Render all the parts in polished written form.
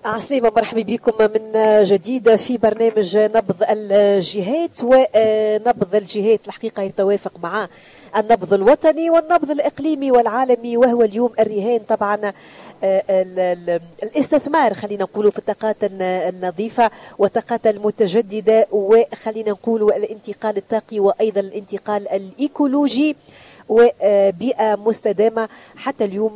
عسلامة، مرحبا بكم من جديد في برنامج نبض الجهات. ونبض الجهات الحقيقة يتوافق مع النبض الوطني والنبض الإقليمي والعالمي، وهو اليوم الرهان طبعا الاستثمار، خلينا نقولوا في الطاقات النظيفة والطاقات المتجددة، وخلينا نقولوا الانتقال الطاقي وأيضا الانتقال الإيكولوجي وبيئة مستدامة. حتى اليوم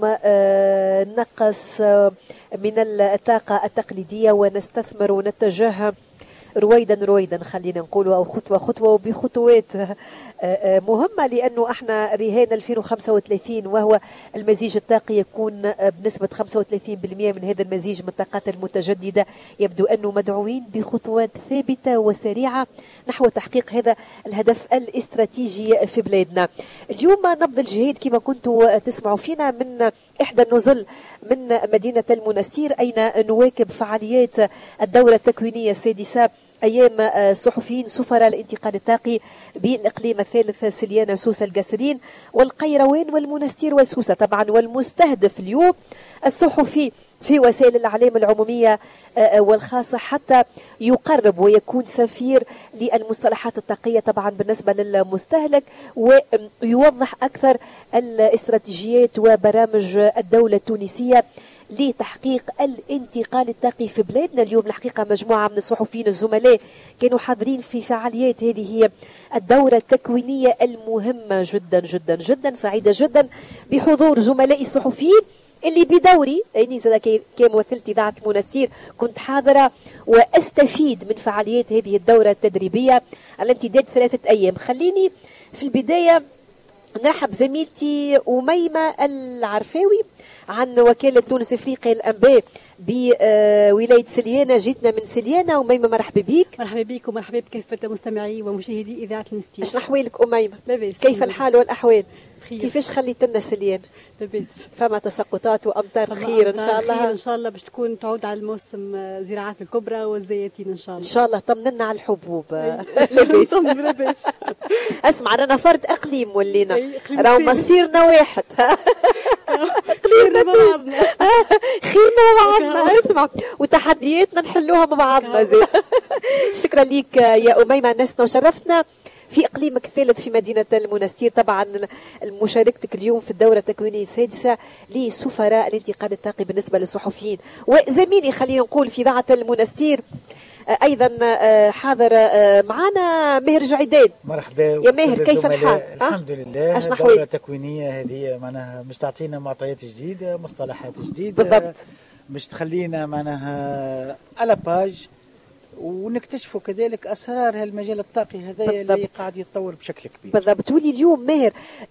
نقص من الطاقة التقليدية ونستثمر ونتجه رويدا خلينا نقولوا، أو خطوة خطوة وبخطوات مهمة، لأنه احنا رهان 2035 وهو المزيج الطاقي يكون بنسبة 35% من هذا المزيج من الطاقات المتجددة. يبدو أنه مدعوين بخطوات ثابتة وسريعة نحو تحقيق هذا الهدف الاستراتيجي في بلادنا. اليوم نبض الجهاد كما كنتوا تسمعوا فينا من إحدى النزل من مدينة المنستير، أين نواكب فعاليات الدورة التكوينية السادسة أيام الصحفيين سفراء الانتقال الطاقي بالإقليم الثالث سليانة سوسة القاسرين والقيروان والمنستير وسوسة طبعا. والمستهدف اليوم الصحفي في وسائل الإعلام العمومية والخاصة حتى يقرب ويكون سفير للمصطلحات الطاقية طبعا بالنسبة للمستهلك، ويوضح أكثر الاستراتيجيات وبرامج الدولة التونسية لتحقيق الانتقال الطاقي في بلادنا. اليوم الحقيقة مجموعة من الصحفيين الزملاء كانوا حاضرين في فعاليات هذه هي الدورة التكوينية المهمة جدا جدا جدا. سعيدة جدا بحضور زملائي الصحفيين اللي بدوري يعني كممثلة إذاعة المنستير كنت حاضرة وأستفيد من فعاليات هذه الدورة التدريبية على امتداد 3 أيام. خليني في البداية نرحب زميلتي أميمة العرفاوي عن وكالة تونس افريقيا الانباء بولايه سليانه. جيتنا من سليانه. أميمة مرحبا بك. مرحبا بك ومرحبا بكافه مستمعي ومشاهدي اذاعه المنستير. اش احوالك أميمة؟ لاباس. كيف الحال والاحوال؟ خير. كيفاش خليت لنا سليانه؟ لاباس. فما تساقطات وامطار خير ان شاء الله؟ خير ان شاء الله باش تكون تعود على الموسم زراعات الكبرى والزيتين ان شاء الله. ان شاء الله. طمنا على الحبوب. لاباس. لاباس. اسمع رانا فرد اقليم ولينا، راهو مصيرنا واحد. خيرنا مع بعضنا. خيرنا مع بعضنا. اسمع وتحدياتنا نحلوها مع بعضنا زين. شكرا لك يا أميمة، نسنا وشرفتنا في إقليمك الثالث في مدينة المنستير. طبعا مشاركتك اليوم في الدورة التكوينية السادسة لسفراء الانتقال الطاقي بالنسبة للصحفيين. وزميلي خلينا نقول في إذاعة المنستير ايضا حاضر معنا ماهر جعيدان. مرحبا يا ماهر، كيف الحال؟ الحمد لله. الدورة التكوينية هذه معناها مش تعطينا معطيات جديدة، مصطلحات جديدة بالضبط، مش تخلينا معناها على باج ونكتشفوا كذلك اسرار هالمجال الطاقي هذا اللي قاعد يتطور بشكل كبير. بالضبط. تولي اليوم ماهر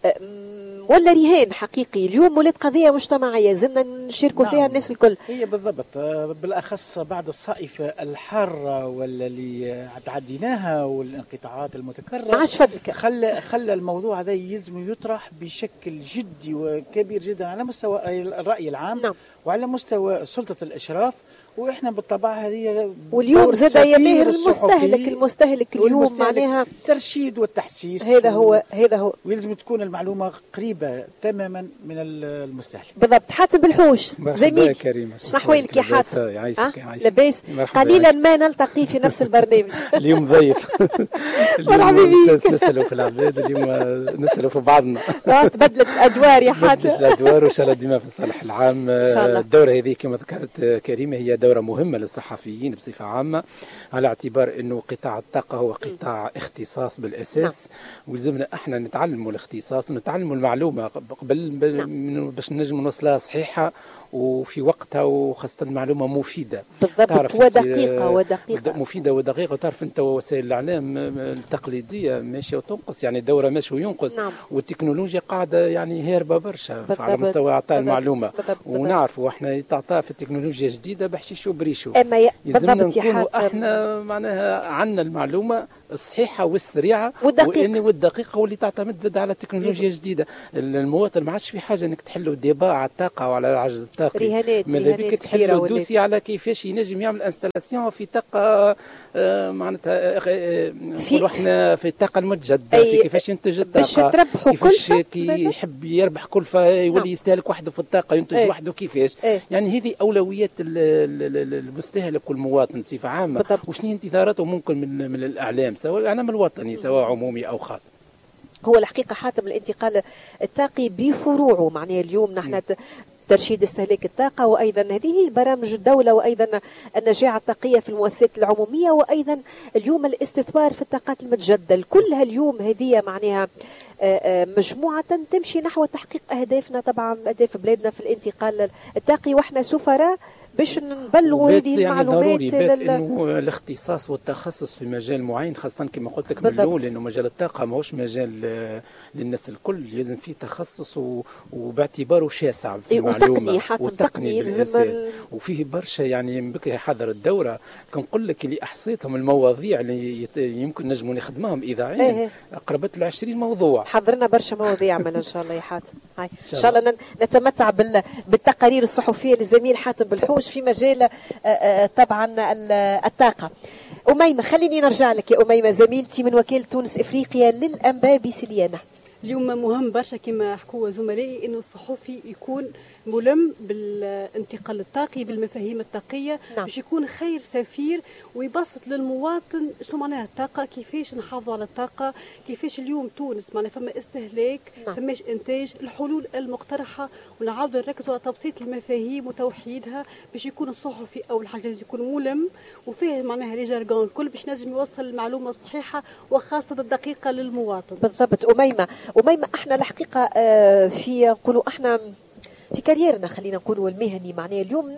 ولا رهان حقيقي اليوم ولات قضيه مجتمعيه زلنا نشاركوا فيها الناس الكل. هي بالضبط، بالاخص بعد الصائفه الحاره واللي تعديناها والانقطاعات المتكرره، ما عادش فضلك خلى الموضوع هذا يلزم يطرح بشكل جدي وكبير جدا على مستوى الراي العام. نعم. وعلى مستوى سلطه الاشراف. واحنا بالطبع هذه واليوم زاد يا ماهر المستهلك اليوم معناها الترشيد والتحسيس. هذا هو ويلزم تكون المعلومه قريبه تماما من المستهلك. بالضبط. حاتم بالحوش زميلي، كريم، شنو احوالك يا حاتم؟ يعيشك. لاباس. قليلا ما نلتقي في نفس البرنامج. اليوم ضيف. مرحبا بك. نسألوا في العباد، اليوم نسألوا في بعضنا. تبدلت الادوار يا حاتم. تبدلت الادوار وان شاء الله ديما في الصالح العام. ان شاء الله. الدوره هذه كما ذكرت كريمه هي دورة مهمة للصحفيين بصفة عامة، على اعتبار أنه قطاع الطاقة هو قطاع اختصاص بالأساس. ولزمنا احنا نتعلموا الاختصاص ونتعلموا المعلومة قبل باش نجم نوصلها صحيحة وفي وقتها، وخاصة المعلومة مفيدة. بالضبط. ودقيقة مفيدة ودقيقة. وتعرف أنت وسائل الإعلام التقليدية ماشية وتنقص، يعني الدورة ماشي وينقص. نعم. والتكنولوجيا قاعدة يعني هاربة برشا على مستوى إعطاء المعلومة. ونعرفوا احنا تعطى في التكنولوجيا جديدة بحشيش وبريشو. بالضبط يا حاتم. احنا معناها عندنا المعلومة الصحيحه والسريعه والدقيقه واللي تعتمد زاد على تكنولوجيا جديده. المواطن ما عادش في حاجه انك تحلوا ديبا على الطاقه وعلى العجز الطاقي، ماذا بك تحلوا دوسي على كيفاش ينجم يعمل انستالاسيون في طاقه معناتها نقولوا احنا في الطاقه المتجدده، في كيفاش ينتج الطاقه، كيفاش كي يحب يربح كلفه يولي يستهلك وحده في الطاقه، ينتج وحده كيفاش. يعني هذه اولويات المستهلك والمواطن بصفه عامه. وشنو انتظاراته ممكن من الاعلام، سواء الاعلام الوطني سواء عمومي او خاص. هو الحقيقه حاتم الانتقال الطاقي بفروعه، معناها اليوم نحن ترشيد استهلاك الطاقة، وأيضا هذه برامج الدولة، وأيضا النجاعة الطاقية في المؤسسات العمومية، وأيضا اليوم الاستثمار في الطاقات المتجددة. كلها اليوم هذه معناها مجموعة تمشي نحو تحقيق أهدافنا، طبعا أهداف بلادنا في الانتقال الطاقي، وإحنا سفراء باش نبلغوا هذه المعلومات. انه الاختصاص والتخصص في مجال معين، خاصه كما قلت لك من الاول انه مجال الطاقه ماهوش مجال للناس الكل، لازم فيه تخصص وباعتباره شاسع في المعلومه وتقني بالاساس، وفيه برشا. يعني بكري حضر الدوره كنقول لك اللي احصيتهم المواضيع اللي يمكن نجموا نخدمهم اذاعيا قربت ل 20 موضوع. حضرنا برشا مواضيع عمل ان شاء الله يا حاتم. هاي ان شاء الله نتمتع بالتقارير الصحفيه للزميل حاتم بالحوش في مجال طبعا الطاقة. أميمة، خليني نرجع لك يا أميمة، زميلتي من وكالة تونس إفريقيا للأنباء بسليانة. اليوم مهم برشا كما حكوا زملائي انه الصحفي يكون ملم بالانتقال الطاقي بالمفاهيم الطاقيه، باش يكون خير سفير ويبسط للمواطن شنو معناها الطاقه، كيفاش نحافظوا على الطاقه، كيفاش اليوم تونس معناها فما استهلاك فماش انتاج، الحلول المقترحه، ونعاودوا نركزوا على تبسيط المفاهيم وتوحيدها باش يكون الصحفي اول حاجه لازم يكون ملم وفاهم معناها لي جارغون الكل باش نجم يوصل المعلومه الصحيحه وخاصه الدقيقه للمواطن. بالضبط. أميمة احنا الحقيقه في نقولوا احنا في كاريرنا خلينا نقولوا المهني، معناه اليوم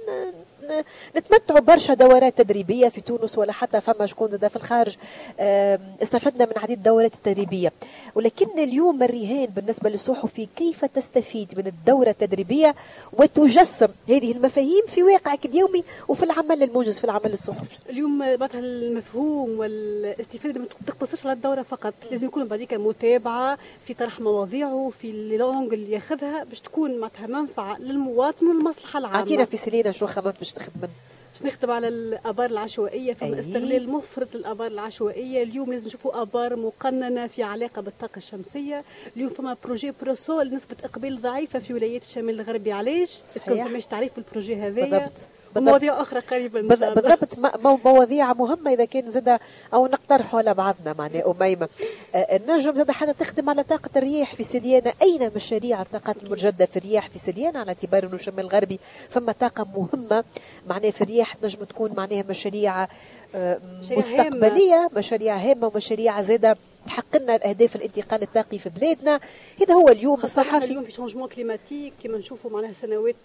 نتمتعوا برشا دورات تدريبيه في تونس ولا حتى فما شكون زاد في الخارج استفدنا من عديد الدورات التدريبيه، ولكن اليوم الرهان بالنسبه للصحفي كيف تستفيد من الدوره التدريبيه وتجسم هذه المفاهيم في واقعك اليومي وفي العمل الموجز في العمل الصحفي. اليوم مثلا المفهوم والاستفاده ما تقتصرش على الدوره فقط، لازم يكون بعديك متابعه في طرح مواضيعه في اللونج اللي ياخذها باش تكون معناتها منفعه للمواطن والمصلحه العامه. اعطينا في سلينا شو خدمت باش تخدم؟ نخدم على الابار العشوائيه، فما استغلال مفرط للابار العشوائيه. اليوم لازم نشوفوا ابار مقننه في علاقه بالطاقه الشمسيه. اليوم فما بروجي بروسول نسبه اقبال ضعيفه في ولايات الشمال الغربي، علاش؟ ما فماش تعريف بالبروجي هذايا. مواضيع اخرى قريبا ان شاء الله. بالضبط، مواضيع مهمه اذا كان زاد او نقترحوا على بعضنا معناها أميمة. النجم زاد حتى تخدم على طاقه الرياح في سديانه. اين مشاريع الطاقات المتجدده في الرياح في سديانه، على اعتبار انه الشمال الغربي فما طاقه مهمه معناها في الرياح تنجم تكون معناها مشاريع مستقبليه، مشاريع هامه ومشاريع زاده تحقق لنا الاهداف الانتقال الطاقي في بلادنا. هذا هو اليوم الصحفي. اليوم في شونجمون كليماتيك كما نشوفوا معناها سنوات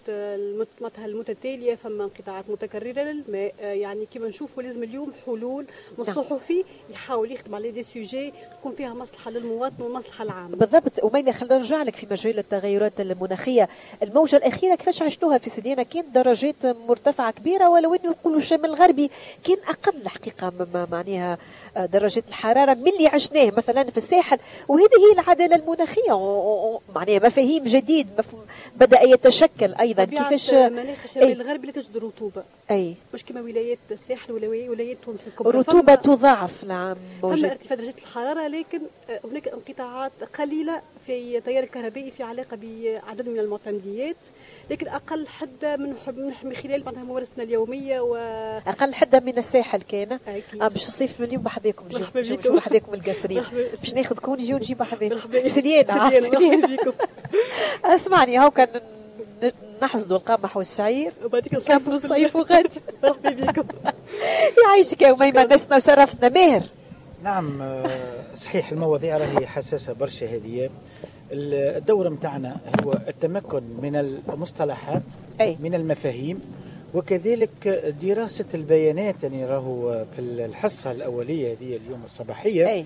المتتاليه فما انقطاعات متكرره للماء، يعني كما نشوفوا لازم اليوم حلول من الصحفي يحاول يخدم على دي سوجي تكون فيها مصلحه للمواطن والمصلحه العامه. بالضبط. أميمة، خلينا نرجع لك في مجال التغيرات المناخيه. الموجه الاخيره كيفاش عشتوها في سديانه؟ كانت درجات مرتفعه كبيره، ولو انه يقولوا الشمال الغربي كان اقل الحقيقه معناها درجات الحراره من اللي عشناه مثلا في الساحل. وهذه هي العداله المناخيه، معناها مفاهيم جديد بدا يتشكل ايضا. كيفاش مناخ الشمال الغربي لا توجد رطوبه، مش كما ولايات الساحل ولايات تونس الكبرى، رطوبه تضاعف العام موجود. اما ارتفاع درجه الحراره، لكن هناك انقطاعات قليله في التيار الكهربائي في علاقه بعدد من المعتمديات، لكن اقل حده من خلال معناتها ممارستنا اليوميه اقل حده من الساحل كان. باش نصيف اليوم بحذاكم، نجيو بحذاكم القصرين باش ناخذكم نجيو نجيب بحذاكم سليان بيكم. اسمعني، هاو كان نحصدوا القمح والشعير نكملوا الصيف وغادي. مرحبا بكم. يعيشك يا أميمة، نسنا وشرفتنا. ماهر. نعم صحيح، المواضيع راهي حساسه برشا. هذه الدورة متاعنا هو التمكن من المصطلحات من المفاهيم، وكذلك دراسة البيانات. يعني راهو في الحصة الأولية هذه اليوم الصباحية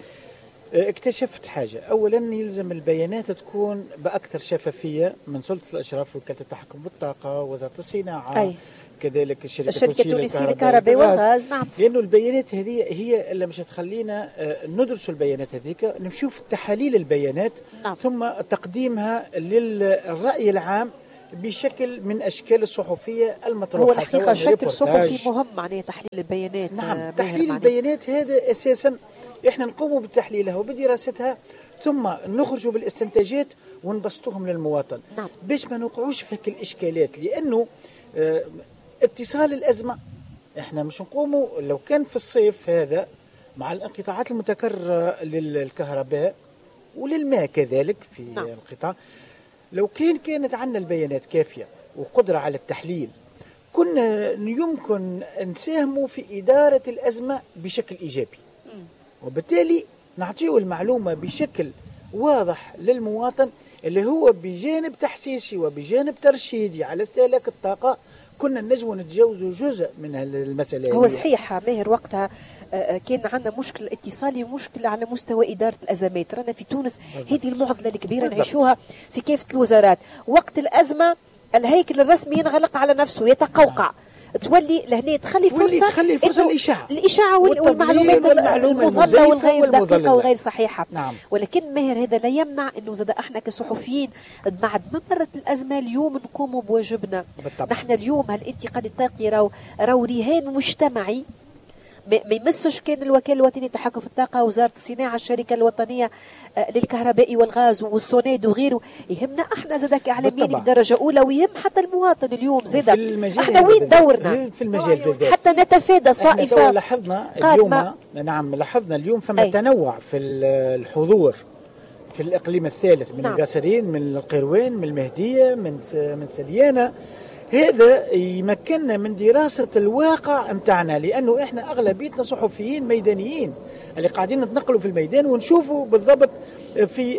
اكتشفت حاجة. أولا يلزم البيانات تكون بأكثر شفافية من سلطة الإشراف وكالة التحكم بالطاقة، وزارة الصناعة، كذلك الشركة التونسية للكهرباء والغاز. نعم، لأنه البيانات هذه هي اللي مش هتخلينا ندرسوا البيانات هذيك، نشوف تحاليل البيانات. نعم. ثم تقديمها للرأي العام بشكل من أشكال الصحفية المطروحة. هو الحقيقة شكل صحفي مهم معناه تحليل البيانات. نعم، تحليل البيانات هذا أساسا إحنا نقوم بتحليلها وبدراستها، ثم نخرجوا بالاستنتاجات ونبسطوهم للمواطن. نعم. باش ما نوقعوش في الإشكالات، لأنه اتصال الأزمة إحنا مش نقوموا لو كان في الصيف هذا مع الانقطاعات المتكررة للكهرباء وللماء كذلك في نعم. القطاع، لو كانت عندنا البيانات كافية وقدرة على التحليل، كنا يمكن نساهموا في إدارة الأزمة بشكل إيجابي، وبالتالي نعطيه المعلومة بشكل واضح للمواطن، اللي هو بجانب تحسيسي وبجانب ترشيدي على استهلاك الطاقة كنا نجم نتجاوزوا جزء من المسألة. هو صحيح ماهر، وقتها كان عندنا مشكل اتصالي ومشكلة على مستوى إدارة الأزمات. رانا في تونس هذه المعضلة الكبيرة نعيشوها في كافة الوزارات. وقت الأزمة الهيكل الرسمي ينغلق على نفسه، يتقوقع، تولي لهنا تخلي فرصة الإشاعة والمعلومات المضلة والغير دقيقة وغير صحيحة. نعم. ولكن ماهر هذا لا يمنع أنه زاد احنا كصحفيين بعد ما مرت الأزمة اليوم نقوموا بواجبنا. نحن اليوم هالانتقال الطاقي راو رهان مجتمعي، ما يمسش كان الوكالة الوطنية للتحكم في الطاقة، وزارة الصناعة، الشركة الوطنية للكهرباء والغاز والسوناد وغيره. يهمنا احنا زادك اعلاميين بدرجة أولى، ويهم حتى المواطن اليوم زاد احنا وين دورنا في المجال بالذات حتى نتفادى صائفة. لاحظنا اليوم نعم لاحظنا اليوم فما تنوع في الحضور في الإقليم الثالث من نعم. القصرين، من القروان، من المهدية، من سليانة. هذا يمكننا من دراسة الواقع متاعنا، لأنه إحنا أغلبيتنا صحفيين ميدانيين اللي قاعدين نتنقلوا في الميدان ونشوفوا بالضبط في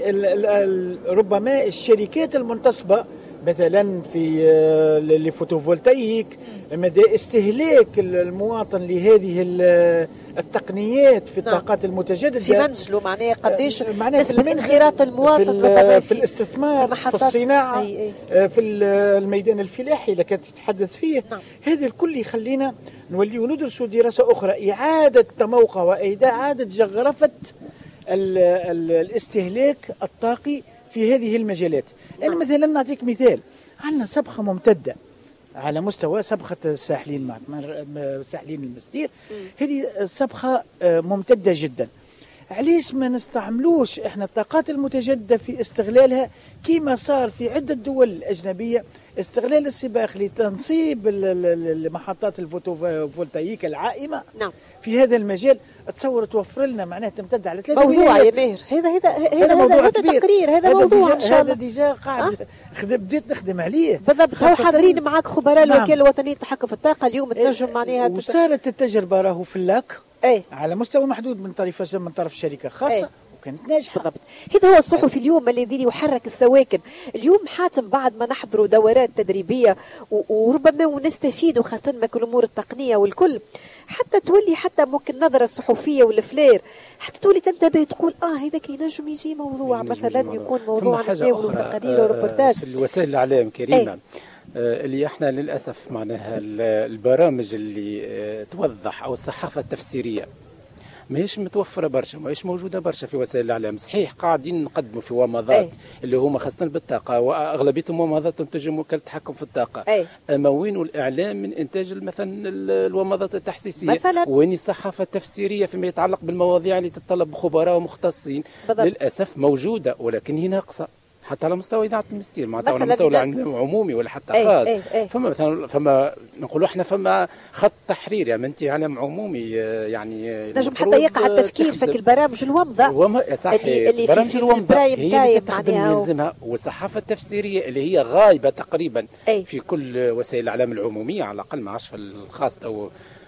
ربما الشركات المنتصبة مثلا في الفوتوفولتايك، مدى استهلاك المواطن لهذه التقنيات في الطاقات المتجددة في منزله، معناه قديش نسبة انخراط المواطن في الاستثمار في الصناعة في الميدان الفلاحي اللي كانت تتحدث فيه. نعم. هذا الكل يخلينا نولي وندرسوا دراسة أخرى، إعادة تموقع وإعادة جغرفة الاستهلاك الطاقي في هذه المجالات. يعني مثلا نعطيك مثال، عندنا صبغة ممتدة على مستوى صبغة الساحلين ساحلين المستير، هذه الصبغة ممتدة جدا. علاش ما نستعملوش احنا الطاقات المتجددة في استغلالها كما صار في عدة دول الأجنبية، استغلال السباق لتنصيب المحطات الفوتوفولتاييك العائمة. نعم. في هذا المجال تصور توفر لنا معناها تمتد على 3 موضوع يا ماهر. هذا تقرير، هذا موضوع ان شاء الله. هذا ديجا قاعد بديت نخدم عليه بالضبط. هو حاضرين معك خبراء الوكالة الوطنية للتحكم في الطاقة اليوم تنجم معناها وصارت التجربة راهو في اللاك على مستوى محدود من طرف شركة خاصة كانت ناجحة. بالضبط. هذا هو الصحفي اليوم الذي يحرك السواكن. اليوم حاتم بعد ما نحضروا دورات تدريبية وربما ونستفيدوا خاصة ما كل الأمور التقنية والكل، حتى تولي حتى ممكن النظرة الصحفية والفلير، حتى تولي تنتبه تقول هذا كي نجم يجي موضوع مثلا يكون موضوع نتناولوا تقارير وريبورتاج في الوسائل الإعلام كريمة. اللي احنا للأسف معناها البرامج اللي توضح أو الصحافة التفسيرية ماهيش متوفرة برشا، ماهيش موجودة برشا في وسائل الإعلام. صحيح قاعدين نقدموا في ومضات اللي هما خاصة بالطاقة، وأغلبيتهم ومضات تنتج وكالة التحكم في الطاقة. أما وين الإعلام من إنتاج مثلا الومضات التحسيسية مثلا؟ وين الصحافة التفسيرية فيما يتعلق بالمواضيع اللي تتطلب خبراء ومختصين؟ للأسف موجودة ولكن هي ناقصة حتى على مستوى إذاعة المستير، معناتها على مستوى الإعلام عمومي ولا حتى خاص. فما مثلا نقولوا احنا فما خط تحرير يعني انت اعلام عمومي يعني نجم حتى يقع التفكير فك البرامج الومضة اللي في البرايم تايم معناها يلزمها، والصحافة التفسيرية اللي هي غايبة تقريبا في كل وسائل الإعلام العمومية على الأقل، ما عادش في الخاص أو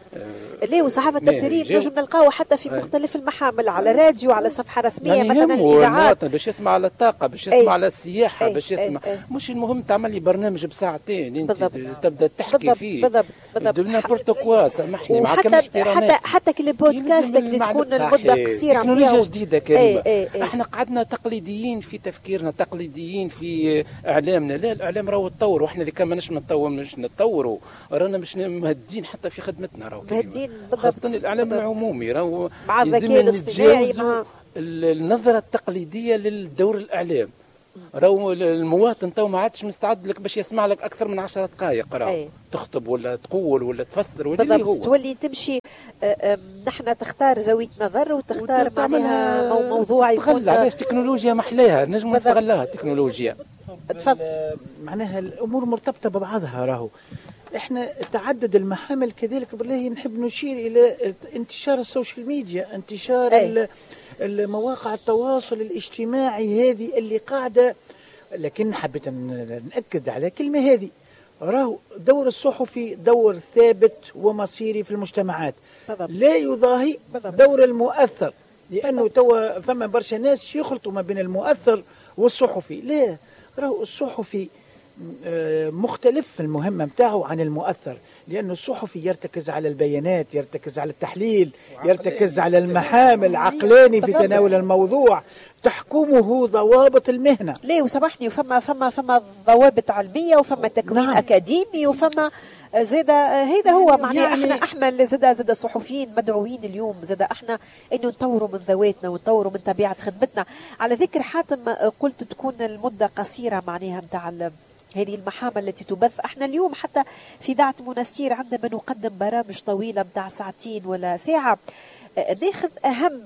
ليه وصحافة التفسيرية نجم نلقاوه حتى في مختلف المحامل، على راديو، على صفحة رسمية يعني مثلا الإذاعات، باش يسمع على الطاقة، باش يسمع على السياحة، باش يسمع مش المهم تعمل لي برنامج بساعتين انت تبدا تحكي فيه بالضبط نابورت كوا، سامحني مع كم احترامات. حتى كل بودكاست اللي تكون المدة قصيرة تكنولوجيا جديدة كريمة. احنا قعدنا تقليديين في تفكيرنا، تقليديين في اعلامنا. لا، الاعلام راهو تطور، واحنا اللي كان ماناش نتطوروا، رانا مش مهدين حتى في خدمتنا، راهو مهدين خاصة الاعلام العمومي، راهو مع الذكاء الاصطناعي، مع النظرة التقليدية للدور الاعلام. راهو المواطن تو ما عادش مستعد لك باش يسمع لك اكثر من 10 دقائق، راهو تخطب ولا تقول ولا تفسر ولا اللي هو تولي تمشي. نحن تختار زاويه نظر وتختار معناها موضوع يكون علاش تكنولوجيا محلاها نجم نستغلها التكنولوجيا. تفضل. معناها الامور مرتبطه ببعضها. راهو احنا تعدد المحامل كذلك بالله نحب نشير الى انتشار السوشيال ميديا، انتشار المواقع التواصل الاجتماعي هذه اللي قاعدة. لكن حبيت نأكد على كلمة هذه، راهو دور الصحفي دور ثابت ومصيري في المجتمعات، لا يضاهي دور المؤثر، لأنه توا فما برشا ناس يخلطوا ما بين المؤثر والصحفي. لا، راهو الصحفي مختلف في المهمة متاعه عن المؤثر، لأنه الصحفي يرتكز على البيانات، يرتكز على التحليل، يرتكز على المحامل، عقلاني في تناول الموضوع، تحكمه ضوابط المهنة. ليه وسامحني، وفما ضوابط علمية، وفما تكوين أكاديمي، وفما زاد هذا هو معناه. يعني احنا زاد الصحفيين مدعوين اليوم زاد احنا انه نطوروا من ذواتنا ونطوروا من طبيعة خدمتنا. على ذكر حاتم، قلت تكون المدة قصيرة معناها نتاع هذه المحامل التي تبث. احنا اليوم حتى في إذاعة منستير عندما نقدم برامج طويلة متاع ساعتين ولا ساعة، ناخذ أهم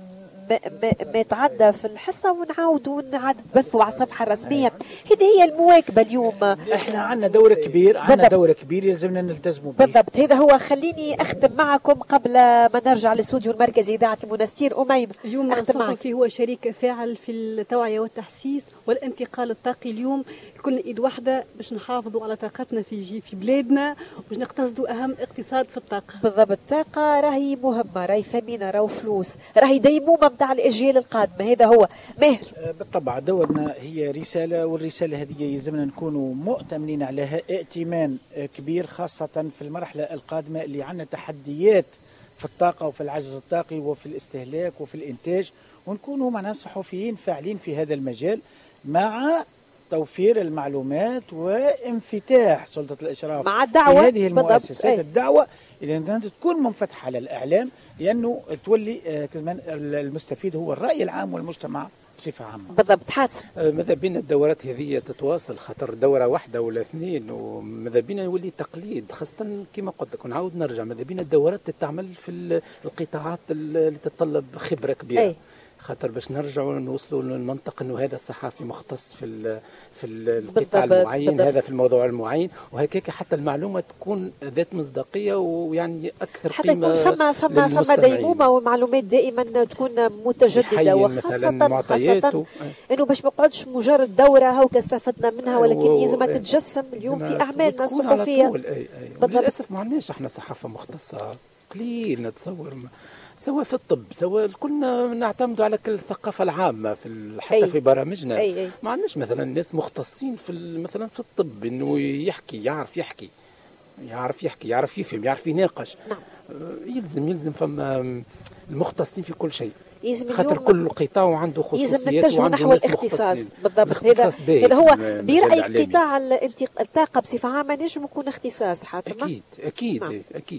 ما يتعدى في الحصة ونعاودوا نعاد بثوا على الصفحة الرسمية. هذه هي المواكبة اليوم. احنا عندنا دور كبير، عندنا دور كبير يلزمنا نلتزموا به. بالضبط، هذا هو. خليني أختم معكم قبل ما نرجع للاستوديو المركزي إذاعة المنستير. أميمة، اليوم الصحفي هو شريك فاعل في التوعية والتحسيس والانتقال الطاقي. اليوم كنا إيد واحدة باش نحافظوا على طاقتنا في بلادنا، باش نقتصدوا أهم اقتصاد في الطاقة. بالضبط، الطاقة راهي مهمة، راهي ثمينة، راهو فلوس، راهي ديمومة متاع الأجيال القادمة. هذا هو ماهر. بالطبع دورنا هي رسالة، والرسالة هذه يلزمنا نكونوا مؤتمنين عليها ائتمان كبير، خاصة في المرحلة القادمة اللي عندنا تحديات في الطاقة وفي العجز الطاقي وفي الاستهلاك وفي الإنتاج، ونكونوا معنا صحفيين فاعلين في هذا المجال، مع توفير المعلومات وانفتاح سلطة الإشراف مع الدعوة في هذه المؤسسات. الدعوة إلى تكون منفتحة على الإعلام، لأنه تولي كمان المستفيد هو الرأي العام والمجتمع بصفة عامة. بالضبط. حاتم، ماذا بينا الدورات هذه تتواصل، خاطر دورة واحدة ولا اثنين، وماذا بينا يولي تقليد، خاصة كما قلت لك ونعاود نرجع، ماذا بينا الدورات تتعمل في القطاعات اللي تتطلب خبرة كبيرة. خاطر باش نرجعوا نوصلوا للمنطق انه هذا الصحفي مختص في القطاع المعين، هذا في الموضوع المعين، وهكاك حتى المعلومه تكون ذات مصداقيه ويعني اكثر حتى قيمه. يكون فما ديمومه ومعلومات دائما تكون متجدده، وخاصه انه باش ما نقعدش مجرد دوره هاكا استفدنا منها، ولكن لازم تتجسم اليوم في اعمالنا الصحفيه. للاسف ما عندناش احنا صحافه مختصه، قليل نتصور، سواء في الطب سواء كنا نعتمد على الثقافة العامة في حتى في برامجنا. ما عندناش مثلا ناس مختصين في مثلا في الطب انه يعرف يحكي يعرف يفهم يعرف يناقش. نعم. يلزم فما المختصين في كل شيء، خاطر كل قطاع عنده خصوصيات يلزم نحو الاختصاص. بالضبط، هذا هو برأيك قطاع الطاقة بصفة عامة نجم يكون اختصاص حاتم. أكيد. نعم. أكيد.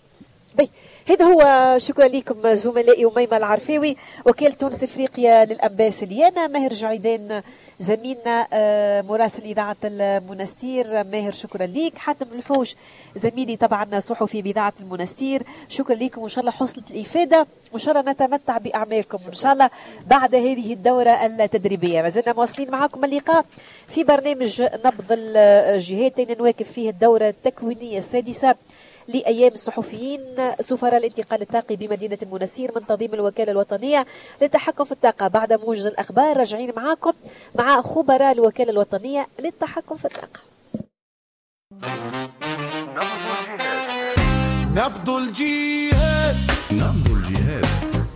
هذا هو. شكرا لكم زملائي أميمة العرفاوي وكيل تونس افريقيا للانباء سليانة، ماهر جعيدان زميلنا مراسل إذاعة المنستير. ماهر شكرا ليك. حاتم الحوش زميلي طبعا صحفي بإذاعة المنستير، شكرا لكم، وإن شاء الله حصلت الإفادة، وإن شاء الله نتمتع بأعمالكم إن شاء الله بعد هذه الدورة التدريبية. ما زلنا مواصلين معكم اللقاء في برنامج نبض الجهات، نواكب فيه الدورة التكوينية السادسة لأيام الصحفيين سفراء الانتقال الطاقي بمدينة المنستير من تنظيم الوكالة الوطنية للتحكم في الطاقة. بعد موجز الأخبار راجعين معاكم مع خبراء الوكالة الوطنية للتحكم في الطاقة. نبض الجهاد.